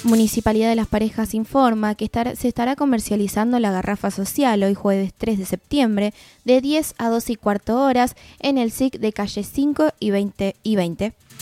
Municipalidad de Las Parejas informa que se estará comercializando la garrafa social hoy jueves 3 de septiembre de 10 a 12:15 horas en el SIC de calle 5 y 20.